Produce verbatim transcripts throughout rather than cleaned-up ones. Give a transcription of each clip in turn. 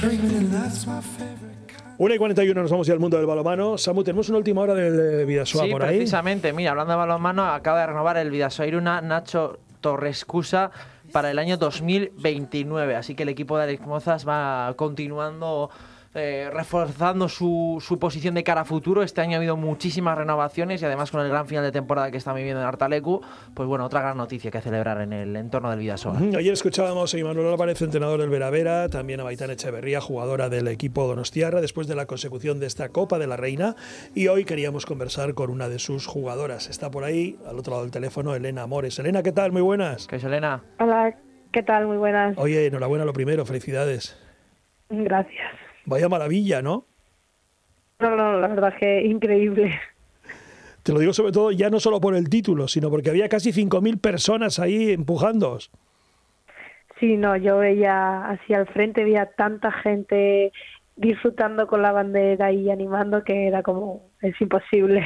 una y cuarenta y uno nos vamos ya al mundo del balonmano. Samu, tenemos una última hora del Bidasoa sí, por ahí. Precisamente, mira, hablando de balonmano, acaba de renovar el Bidasoa Iruna Nacho Torrescusa para el año dos mil veintinueve. Así que el equipo de Alex Mozas va continuando eh, reforzando su, su posición de cara a futuro. Este año ha habido muchísimas renovaciones y además con el gran final de temporada que están viviendo en Artalecu, pues bueno, otra gran noticia que celebrar en el entorno del Bidasoa. Uh-huh. Ayer escuchábamos a Imanol Álvarez, entrenador del Veravera, también a Maitán Echeverría, jugadora del equipo donostiarra, después de la consecución de esta Copa de la Reina, y hoy queríamos conversar con una de sus jugadoras. Está por ahí, al otro lado del teléfono, Elena Amores. Elena, ¿qué tal? Muy buenas. ¿Qué es, Elena? Hola, ¿qué tal? Muy buenas. Oye, enhorabuena lo primero, felicidades. Gracias. Vaya maravilla, ¿no? No, no, la verdad es que increíble. Te lo digo sobre todo ya no solo por el título, sino porque había casi cinco mil personas ahí empujándoos. Sí, no, yo veía hacia el frente, veía tanta gente disfrutando con la bandera y animando que era como, es imposible.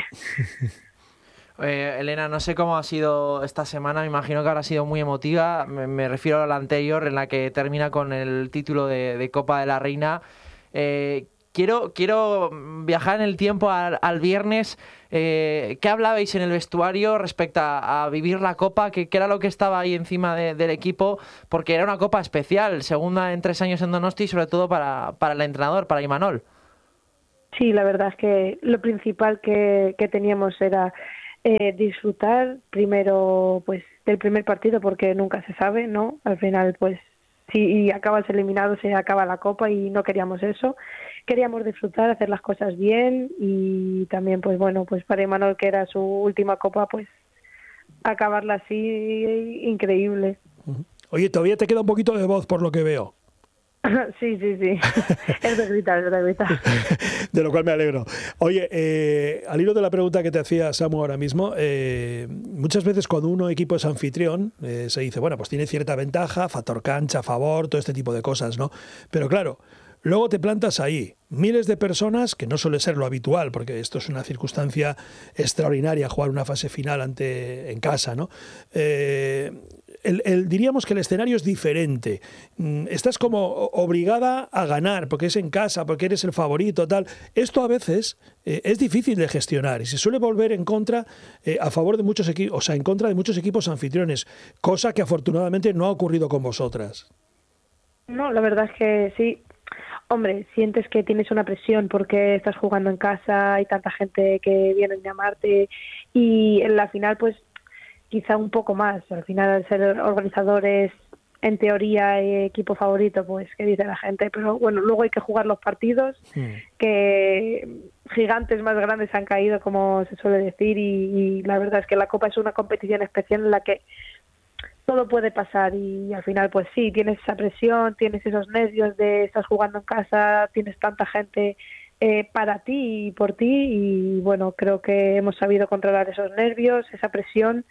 Eh, Elena, no sé cómo ha sido esta semana, me imagino que habrá sido muy emotiva. Me, me refiero a la anterior, en la que termina con el título de, de Copa de la Reina. Eh, quiero, quiero viajar en el tiempo al, al viernes. Eh, ¿Qué hablabais en el vestuario respecto a, a vivir la Copa? ¿Qué, qué era lo que estaba ahí encima de, del equipo? Porque era una Copa especial, segunda en tres años en Donosti, sobre todo para, para el entrenador, para Imanol. Sí, la verdad es que lo principal que, que teníamos era eh, disfrutar primero pues del primer partido, porque nunca se sabe, ¿no? Al final, pues si acabas eliminado se acaba la Copa y no queríamos eso. Queríamos disfrutar, hacer las cosas bien y también, pues bueno, pues para Imanol, que era su última Copa, pues acabarla así, increíble. Oye, todavía te queda un poquito de voz por lo que veo. Sí, sí, sí. Es de gritar, es de gritar. De lo cual me alegro. Oye, eh, al hilo de la pregunta que te hacía Samu ahora mismo, eh, muchas veces cuando uno equipo es anfitrión, eh, se dice, bueno, pues tiene cierta ventaja, factor cancha, favor, todo este tipo de cosas, ¿no? Pero claro, luego te plantas ahí, miles de personas, que no suele ser lo habitual, porque esto es una circunstancia extraordinaria, jugar una fase final ante en casa, ¿no? Eh, el, el, diríamos que el escenario es diferente. Estás como obligada a ganar, porque es en casa, porque eres el favorito, tal. Esto a veces eh, es difícil de gestionar y se suele volver en contra, eh, a favor de muchos equipos, o sea, en contra de muchos equipos anfitriones, cosa que afortunadamente no ha ocurrido con vosotras. No, la verdad es que sí. Hombre, sientes que tienes una presión porque estás jugando en casa, hay tanta gente que viene a llamarte y en la final pues quizá un poco más. Al final, al ser organizadores, en teoría, equipo favorito, pues qué dice la gente, pero bueno, luego hay que jugar los partidos, sí. Que gigantes más grandes han caído, como se suele decir, y, y la verdad es que la Copa es una competición especial en la que todo puede pasar y al final pues sí, tienes esa presión, tienes esos nervios de estás jugando en casa, tienes tanta gente eh, para ti y por ti y bueno, creo que hemos sabido controlar esos nervios, esa presión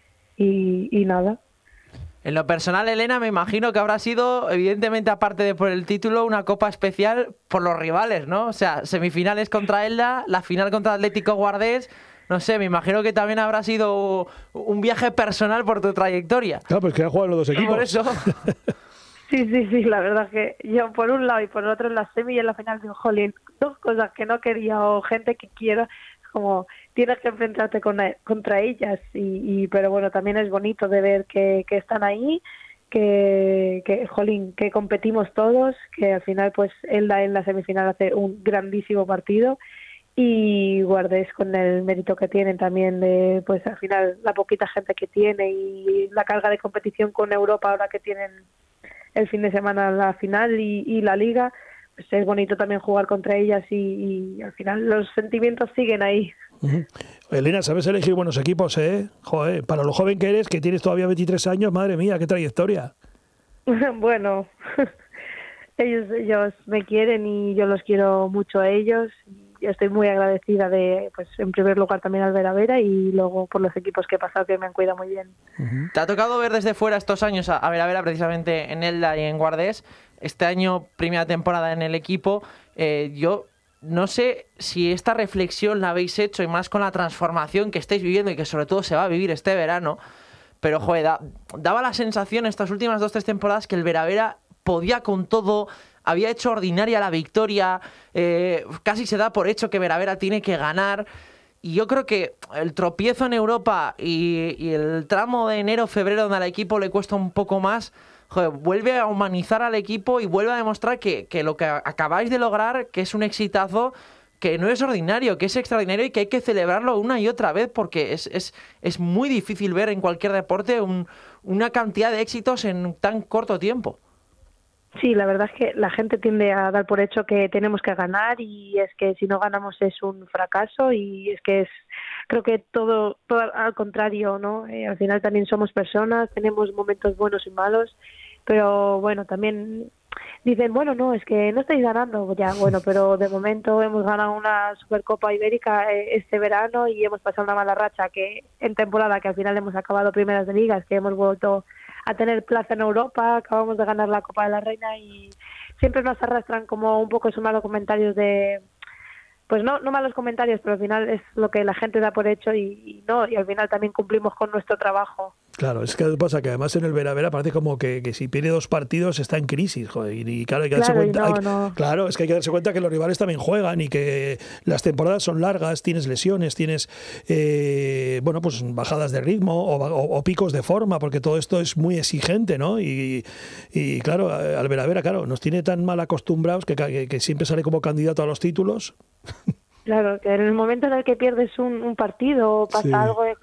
y, y nada. En lo personal, Elena, me imagino que habrá sido, evidentemente, aparte de por el título, una copa especial por los rivales, ¿no? O sea, semifinales contra Elda, la final contra Atlético Guardés. No sé, me imagino que también habrá sido un viaje personal por tu trayectoria. Claro, pues que han jugado los dos equipos. Por eso. Sí, sí, sí, la verdad es que yo por un lado y por el otro en la semi y en la final digo, jolín, dos cosas que no quería o gente que quiero, como tienes que enfrentarte con, contra ellas, y, y pero bueno, también es bonito de ver que, que están ahí, que, que, jolín, que competimos todos, que al final pues Elda en la semifinal hace un grandísimo partido, y Guardés con el mérito que tienen también de, pues al final la poquita gente que tiene y la carga de competición con Europa ahora que tienen el fin de semana la final y, y la liga, pues es bonito también jugar contra ellas y, y al final los sentimientos siguen ahí. Uh-huh. Elena, sabes elegir buenos equipos, ¿eh? Joder, para lo joven que eres, que tienes todavía veintitrés años, madre mía, qué trayectoria. Bueno, ellos, ellos me quieren y yo los quiero mucho a ellos. Y estoy muy agradecida de, pues en primer lugar también al Veravera y luego por los equipos que he pasado que me han cuidado muy bien. Uh-huh. ¿Te ha tocado ver desde fuera estos años a Veravera precisamente en Elda y en Guardés? Este año, primera temporada en el equipo. Eh, yo no sé si esta reflexión la habéis hecho y más con la transformación que estáis viviendo y que sobre todo se va a vivir este verano. Pero, joder, da, daba la sensación estas últimas dos, tres temporadas que el Veravera podía con todo, había hecho ordinaria la victoria, eh, casi se da por hecho que Veravera tiene que ganar. Y yo creo que el tropiezo en Europa y, y el tramo de enero-febrero donde al equipo le cuesta un poco más, joder, vuelve a humanizar al equipo y vuelve a demostrar que, que lo que acabáis de lograr, que es un exitazo, que no es ordinario, que es extraordinario y que hay que celebrarlo una y otra vez porque es, es, es muy difícil ver en cualquier deporte un, una cantidad de éxitos en tan corto tiempo. Sí, la verdad es que la gente tiende a dar por hecho que tenemos que ganar y es que si no ganamos es un fracaso y es que es, creo que todo, todo al contrario, ¿no? Eh, al final también somos personas, tenemos momentos buenos y malos, pero bueno, también dicen, bueno, no, es que no estáis ganando, ya, bueno, pero de momento hemos ganado una Supercopa Ibérica eh, este verano y hemos pasado una mala racha que en temporada que al final hemos acabado primeras de ligas, que hemos vuelto a tener plaza en Europa, acabamos de ganar la Copa de la Reina y siempre nos arrastran como un poco esos malos comentarios de, pues no no malos comentarios, pero al final es lo que la gente da por hecho y, y no, y al final también cumplimos con nuestro trabajo. Claro, es que pasa que además en el Veravera parece como que, que si pierde dos partidos está en crisis, joder, y, y claro, hay que darse Claro, y cuenta, no, hay- no. claro, es que hay que darse cuenta que los rivales también juegan y que las temporadas son largas, tienes lesiones, tienes eh, bueno, pues bajadas de ritmo o, o- o picos de forma, porque todo esto es muy exigente, ¿no? Y, y claro, al Veravera, claro, nos tiene tan mal acostumbrados que, que, que siempre sale como candidato a los títulos. Claro, que en el momento en el que pierdes un, un partido o pasa Sí. algo,